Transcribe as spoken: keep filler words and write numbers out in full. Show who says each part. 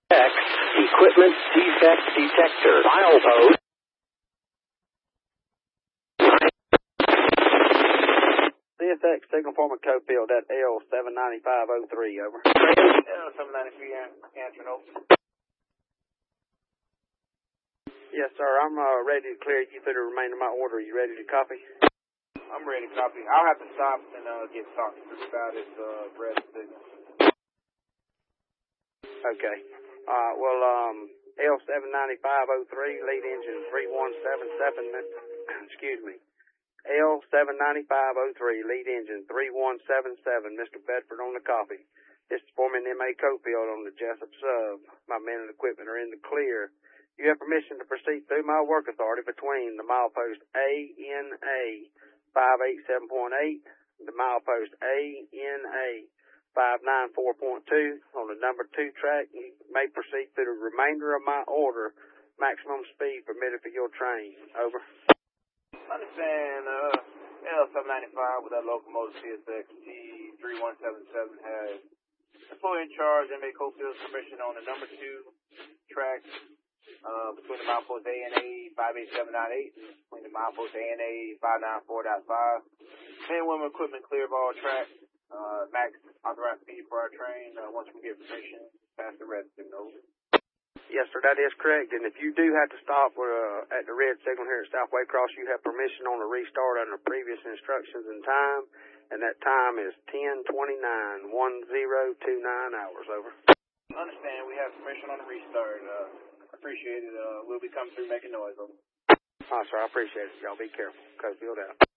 Speaker 1: X Equipment Defect Detector. Milepost.
Speaker 2: C S X signal form of Cofield at L seven ninety-five oh three, over.
Speaker 3: L seven ninety-three, answering over.
Speaker 2: Yes, sir. I'm uh, ready to clear you through the remainder of my order. You ready to copy?
Speaker 3: I'm ready to copy. I'll have to stop and uh, get talked to about this uh, red signal.
Speaker 2: Okay. Uh, well, um, L seven ninety-five oh three, lead engine three one seven seven, excuse me. L seven ninety-five oh three, lead engine three one seven seven, Mister Bedford on the copy. This is Foreman M A Cofield on the Jessup sub. My men and equipment are in the clear. You have permission to proceed through my work authority between the milepost A N A five eight seven point eight, the milepost A N A five nine four point two on the number two track. You may proceed through the remainder of my order. Maximum speed permitted for your train. Over.
Speaker 3: Understand, uh, L seven ninety-five with that locomotive C S X T three one seven seven has employee in charge M A Cofield's permission on the number two track. Uh, between the milepost A N A five eight seven point eight and between the milepost A N A five nine four point five. Men, women, equipment clear of all tracks. Uh, max authorized speed for our train. Uh, once we get permission, pass the red signal.
Speaker 2: Yes, sir, that is correct. And if you do have to stop uh, at the red signal here at South Waycross, you have permission on the restart under previous instructions and time. And that time is ten twenty-nine, one zero two nine hours. Over.
Speaker 3: Understand, we have permission on the restart. Uh, Appreciate it. Uh, we'll be coming through making noise. Over.
Speaker 2: Oh, sir, I appreciate it. Y'all be careful. Cofield out.